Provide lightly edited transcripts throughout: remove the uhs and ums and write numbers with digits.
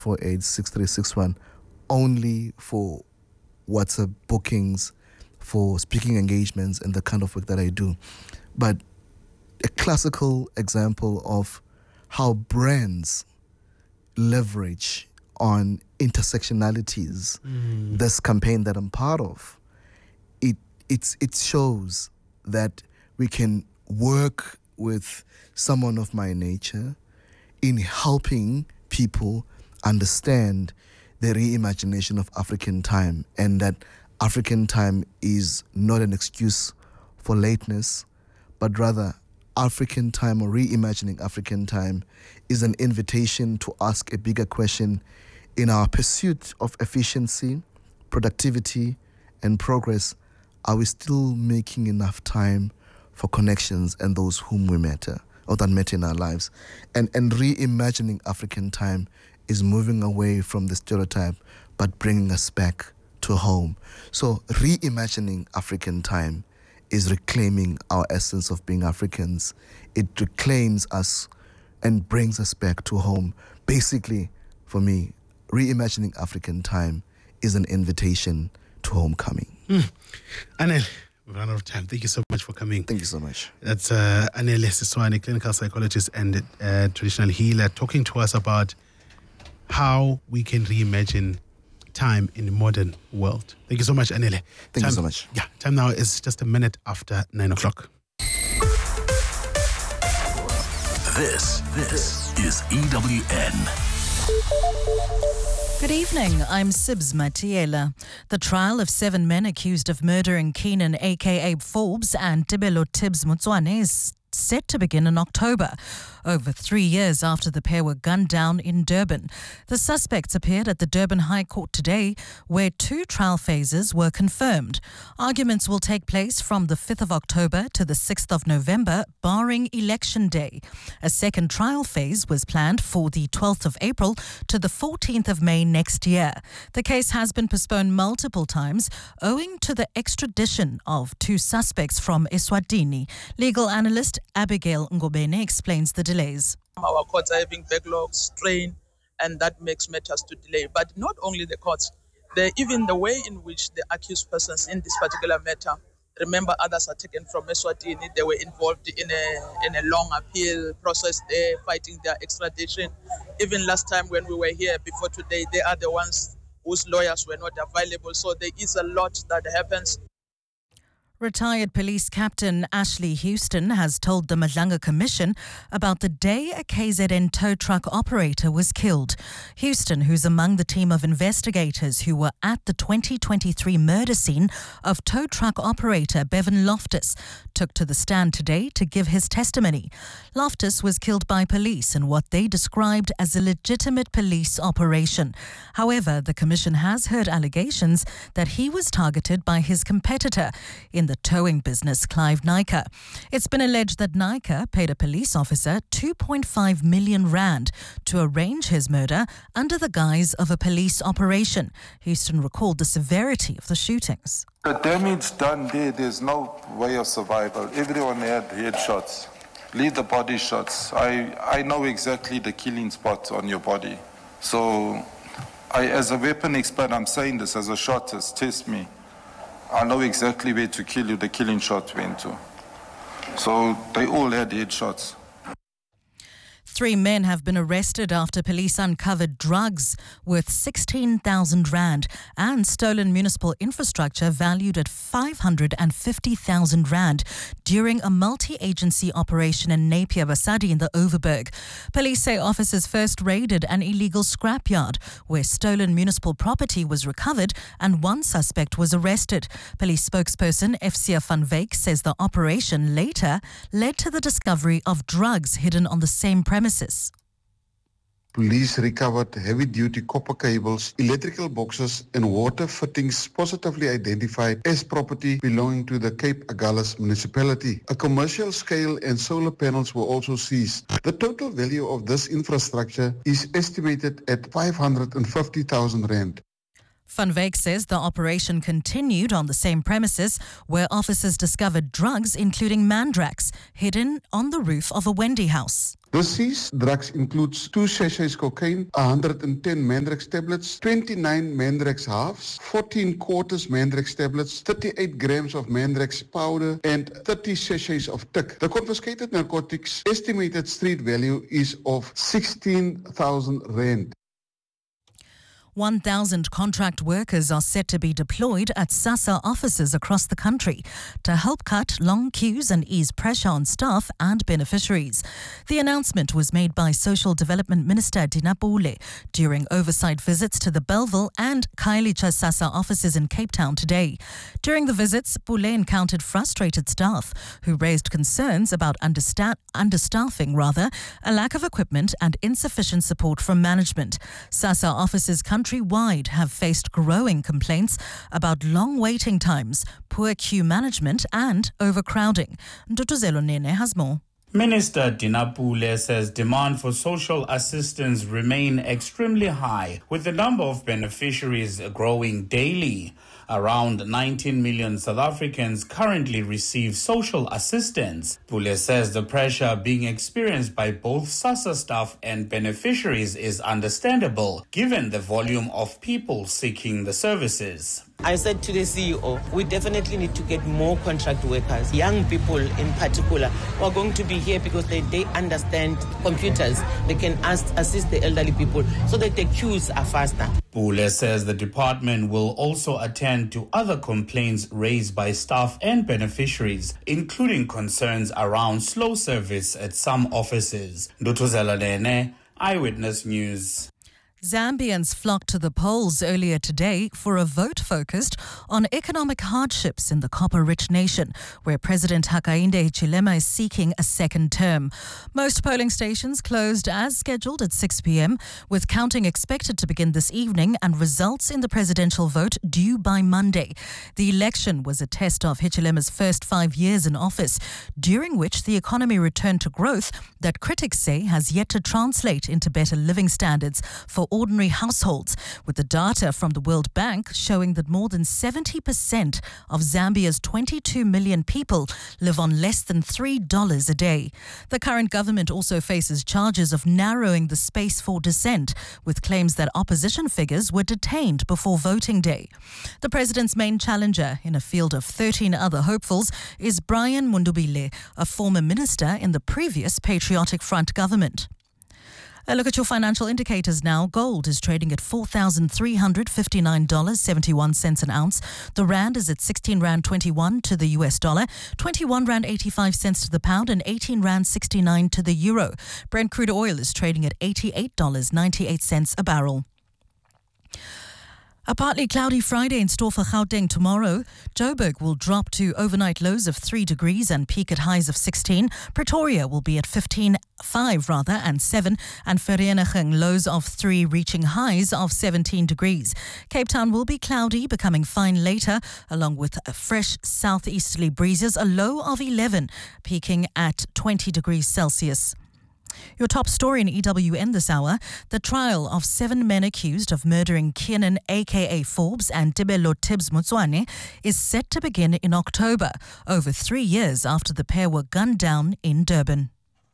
0800-486361 only for WhatsApp bookings, for speaking engagements, and the kind of work that I do. But a classical example of how brands leverage on intersectionalities, this campaign that I'm part of, it shows that we can work with someone of my nature in helping people understand the reimagination of African time, and that African time is not an excuse for lateness, but rather African time, or reimagining African time, is an invitation to ask a bigger question in our pursuit of efficiency, productivity, and progress. Are we still making enough time for connections and those whom we matter, or that matter in our lives? And reimagining African time is moving away from the stereotype, but bringing us back to home. So reimagining African time is reclaiming our essence of being Africans. It reclaims us and brings us back to home. Basically, for me, reimagining African time is an invitation to homecoming. Anele, we've run out of time. Thank you so much for coming. Thank you so much. That's Anele Siswane, clinical psychologist and traditional healer, talking to us about how we can reimagine time in the modern world. Thank you so much, Anele. Thank you so much. Yeah, time now is just a minute after 9 o'clock. This is EWN. Good evening, I'm Sibs Matiela. The trial of 7 men accused of murdering Keenan aka Forbes and Tibelo Tibbs Motswane is set to begin in October, over 3 years after the pair were gunned down in Durban. The suspects appeared at the Durban High Court today, where 2 trial phases were confirmed. Arguments will take place from the 5th of October to the 6th of November, barring Election Day. A second trial phase was planned for the 12th of April to the 14th of May next year. The case has been postponed multiple times owing to the extradition of 2 suspects from Eswatini. Legal analyst Abigail Ngobene explains the delays. Our courts are having backlogs, strain, and that makes matters to delay. But not only the courts, even the way in which the accused persons in this particular matter, remember others are taken from Eswatini, they were involved in a long appeal process there, fighting their extradition. Even last time when we were here before today, they are the ones whose lawyers were not available. So there is a lot that happens. Retired police captain Ashley Houston has told the Madlanga Commission about the day a KZN tow truck operator was killed. Houston, who's among the team of investigators who were at the 2023 murder scene of tow truck operator Bevan Loftus, took to the stand today to give his testimony. Loftus was killed by police in what they described as a legitimate police operation. However, the Commission has heard allegations that he was targeted by his competitor in the towing business, Clive Nyka. It's been alleged that Nyka paid a police officer 2.5 million rand to arrange his murder under the guise of a police operation. Houston recalled the severity of the shootings. The damage done there's no way of survival. Everyone had headshots, lead the body shots. I know exactly the killing spots on your body. So as a weapon expert, I'm saying this as a shotist, test me. I know exactly where to kill you, the killing shot went to. So they all had headshots. 3 men have been arrested after police uncovered drugs worth 16,000 rand and stolen municipal infrastructure valued at 550,000 rand during a multi-agency operation in Napier Basadi in the Overberg. Police say officers first raided an illegal scrapyard where stolen municipal property was recovered and 1 suspect was arrested. Police spokesperson FCA van Wyk says the operation later led to the discovery of drugs hidden on the same premises. Police recovered heavy-duty copper cables, electrical boxes and water fittings positively identified as property belonging to the Cape Agulhas municipality. A commercial scale and solar panels were also seized. The total value of this infrastructure is estimated at 550,000 rand. Van Wyk says the operation continued on the same premises where officers discovered drugs including Mandrax hidden on the roof of a Wendy house. The seized drugs includes 2 sachets cocaine, 110 Mandrax tablets, 29 Mandrax halves, 14 quarters Mandrax tablets, 38 grams of Mandrax powder, and 30 sachets of TIC. The confiscated narcotics estimated street value is of 16,000 rand. 1,000 contract workers are set to be deployed at SASSA offices across the country to help cut long queues and ease pressure on staff and beneficiaries. The announcement was made by Social Development Minister Dina Pule during oversight visits to the Bellville and Khayelitsha SASSA offices in Cape Town today. During the visits, Pule encountered frustrated staff who raised concerns about understaffing, a lack of equipment and insufficient support from management. SASSA offices countrywide have faced growing complaints about long waiting times, poor queue management and overcrowding. Ndutuzelo Nene has more. Minister Dina Pule says demand for social assistance remain extremely high, with the number of beneficiaries growing daily. Around 19 million South Africans currently receive social assistance. Pule says the pressure being experienced by both SASSA staff and beneficiaries is understandable, given the volume of people seeking the services. I said to the CEO, we definitely need to get more contract workers, young people in particular, who are going to be here because they understand computers. They can assist the elderly people so that the queues are faster. Pule says the department will also attend to other complaints raised by staff and beneficiaries, including concerns around slow service at some offices. Ndutuzela Nene, Eyewitness News. Zambians flocked to the polls earlier today for a vote focused on economic hardships in the copper-rich nation, where President Hakainde Hichilema is seeking a second term. Most polling stations closed as scheduled at 6 p.m, with counting expected to begin this evening and results in the presidential vote due by Monday. The election was a test of Hichilema's first 5 years in office, during which the economy returned to growth that critics say has yet to translate into better living standards for ordinary households, with the data from the World Bank showing that more than 70% of Zambia's 22 million people live on less than $3 a day. The current government also faces charges of narrowing the space for dissent, with claims that opposition figures were detained before voting day. The president's main challenger in a field of 13 other hopefuls is Brian Mundubile, a former minister in the previous Patriotic Front government. A look at your financial indicators now. Gold is trading at $4,359.71 an ounce. The rand is at 16 Rand 21 to the US dollar, 21 Rand 85 cents to the pound, and 18 Rand 69 to the euro. Brent crude oil is trading at $88.98 a barrel. A partly cloudy Friday in store for Gauteng tomorrow. Joburg will drop to overnight lows of 3 degrees and peak at highs of 16. Pretoria will be at 5 and 7, and Vereeniging lows of 3 reaching highs of 17 degrees. Cape Town will be cloudy, becoming fine later, along with fresh southeasterly breezes, a low of 11, peaking at 20 degrees Celsius. Your top story in EWN this hour: the trial of 7 men accused of murdering Kiernan aka Forbes and Tibelo Tibbs Motswane is set to begin in October, over 3 years after the pair were gunned down in Durban.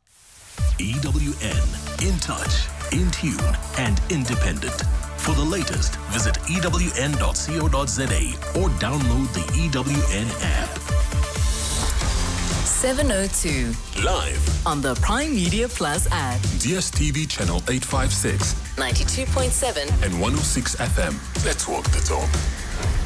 EWN, in touch, in tune and independent. For the latest, visit ewn.co.za or download the EWN app. 7:02 Live on the Prime Media Plus app. DSTV channel 856, 92.7 and 106 FM. Let's walk the talk.